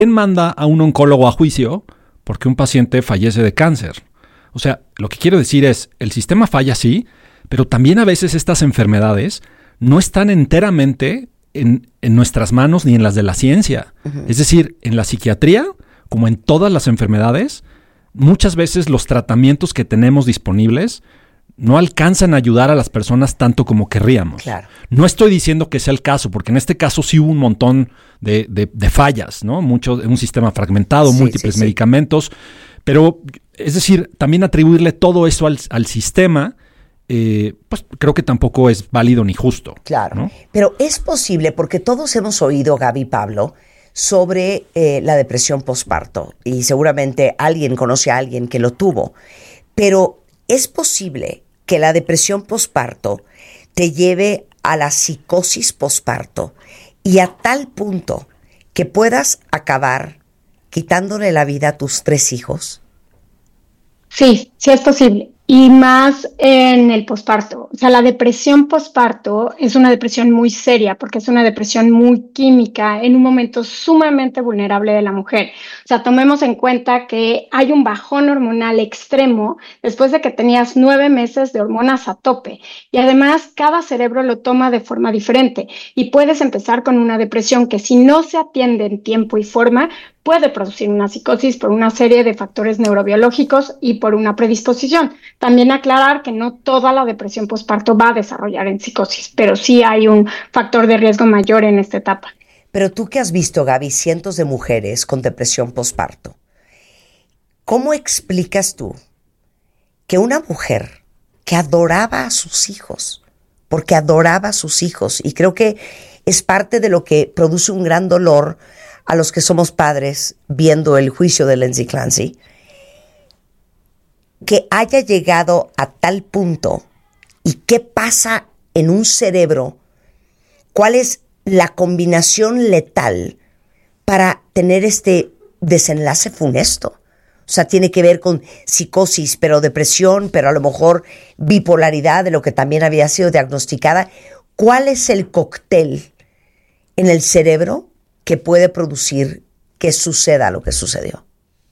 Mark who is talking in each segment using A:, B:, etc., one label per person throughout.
A: ¿Quién manda a un oncólogo a juicio porque un paciente fallece de cáncer? O sea, lo que quiero decir es, el sistema falla sí, pero también a veces estas enfermedades no están enteramente en nuestras manos ni en las de la ciencia. Uh-huh. Es decir, en la psiquiatría, como en todas las enfermedades, muchas veces los tratamientos que tenemos disponibles no alcanzan a ayudar a las personas tanto como querríamos.
B: Claro.
A: No estoy diciendo que sea el caso, porque en este caso sí hubo un montón de fallas, ¿no? Un sistema fragmentado, múltiples medicamentos. Pero, es decir, también atribuirle todo eso al sistema, pues creo que tampoco es válido ni justo.
B: Claro,
A: ¿no?
B: Pero es posible, porque todos hemos oído, Gaby y Pablo, sobre la depresión posparto, y seguramente alguien conoce a alguien que lo tuvo, pero es posible que la depresión posparto te lleve a la psicosis posparto y a tal punto que puedas acabar quitándole la vida a tus 3 hijos.
C: Sí, sí es posible. Y más en el posparto. O sea, la depresión posparto es una depresión muy seria porque es una depresión muy química en un momento sumamente vulnerable de la mujer. O sea, tomemos en cuenta que hay un bajón hormonal extremo después de que tenías 9 meses de hormonas a tope. Y además, cada cerebro lo toma de forma diferente. Y puedes empezar con una depresión que, si no se atiende en tiempo y forma, puede producir una psicosis por una serie de factores neurobiológicos y por una predisposición. También aclarar que no toda la depresión posparto va a desarrollar en psicosis, pero sí hay un factor de riesgo mayor en esta etapa.
B: Pero tú que has visto, Gaby, cientos de mujeres con depresión posparto, ¿cómo explicas tú que una mujer que adoraba a sus hijos, porque adoraba a sus hijos, y creo que es parte de lo que produce un gran dolor a los que somos padres viendo el juicio de Lindsay Clancy, que haya llegado a tal punto? ¿Y qué pasa en un cerebro? ¿Cuál es la combinación letal para tener este desenlace funesto? O sea, tiene que ver con psicosis, pero depresión, pero a lo mejor bipolaridad, de lo que también había sido diagnosticada. ¿Cuál es el cóctel en el cerebro que puede producir que suceda lo que sucedió?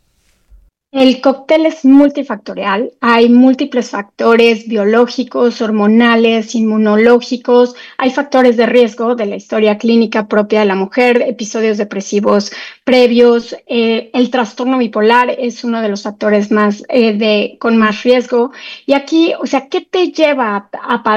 C: El cóctel es multifactorial. Hay múltiples factores biológicos, hormonales, inmunológicos. Hay factores de riesgo de la historia clínica propia de la mujer, episodios depresivos previos. El trastorno bipolar es uno de los factores más con más riesgo. Y aquí, o sea, ¿qué te lleva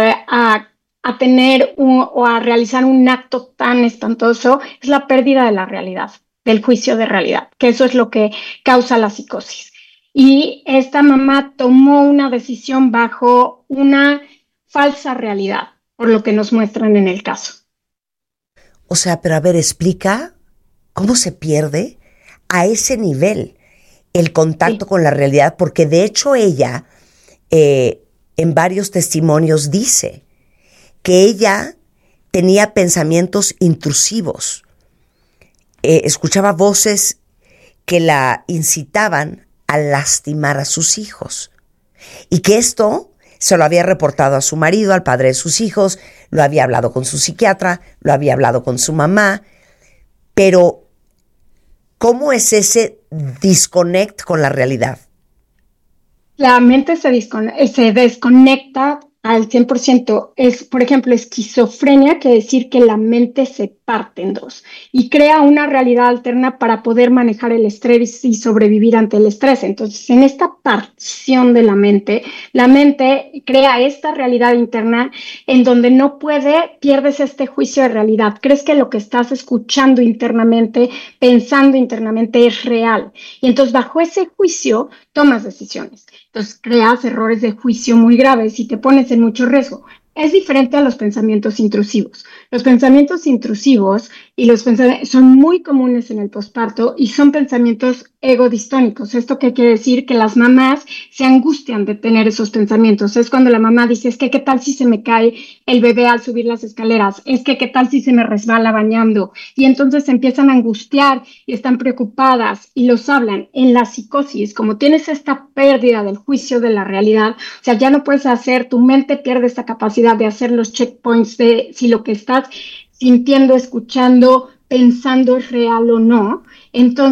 C: a tener o a realizar un acto tan espantoso? Es la pérdida de la realidad, del juicio de realidad, que eso es lo que causa la psicosis. Y esta mamá tomó una decisión bajo una falsa realidad, por lo que nos muestran en el caso.
B: O sea, pero a ver, explica cómo se pierde a ese nivel el contacto con la realidad, porque de hecho ella en varios testimonios dice que ella tenía pensamientos intrusivos. Escuchaba voces que la incitaban a lastimar a sus hijos. Y que esto se lo había reportado a su marido, al padre de sus hijos, lo había hablado con su psiquiatra, lo había hablado con su mamá. Pero, ¿cómo es ese disconnect con la realidad?
C: La mente se desconecta al 100%. Es, por ejemplo, esquizofrenia, quiere decir que la mente se parte en dos y crea una realidad alterna para poder manejar el estrés y sobrevivir ante el estrés. Entonces, en esta partición de la mente crea esta realidad interna en donde no pierdes este juicio de realidad. Crees que lo que estás escuchando internamente, pensando internamente es real. Y entonces, bajo ese juicio, tomas decisiones. Entonces, creas errores de juicio muy graves y te pones en mucho riesgo. Es diferente a los pensamientos intrusivos. Los pensamientos intrusivos son muy comunes en el posparto y son pensamientos egodistónicos. ¿Esto qué quiere decir? Que las mamás se angustian de tener esos pensamientos. Es cuando la mamá dice, es que qué tal si se me cae el bebé al subir las escaleras, es que qué tal si se me resbala bañando. Y entonces se empiezan a angustiar y están preocupadas y los hablan. En la psicosis, como tienes esta pérdida del juicio de la realidad, o sea, ya no puedes tu mente pierde esta capacidad de hacer los checkpoints de si lo que estás sintiendo, escuchando, pensando es real o no. Entonces,